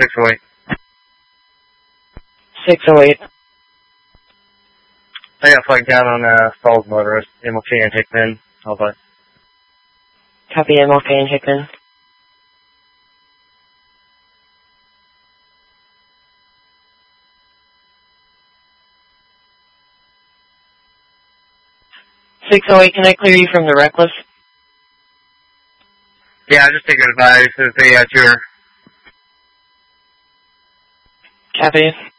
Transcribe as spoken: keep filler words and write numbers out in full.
six oh eight. six oh eight. I got flagged down on uh, Falls Motorist, M L K and Hickman. Alpha. Copy M L K and Hickman. six oh eight, can I clear you from the Reckless? Yeah, just take advice. It's a uh, tour. Copy.